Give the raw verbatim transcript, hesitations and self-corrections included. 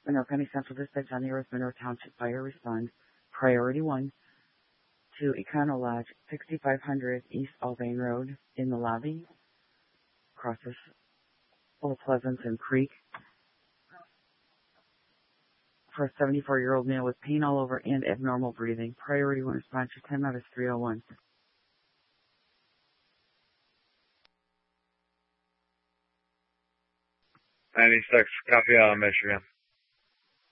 Monroe County Central Dispatch on the Earth Monroe Township Fire respond. Priority one to Econo Lodge, sixty-five hundred East Albany Road in the lobby. Crosses Old Pleasanton Creek. For a seventy-four-year-old male with pain all over and abnormal breathing. Priority one response. Your time out is three oh one. ninety-six, copy, uh, Michigan.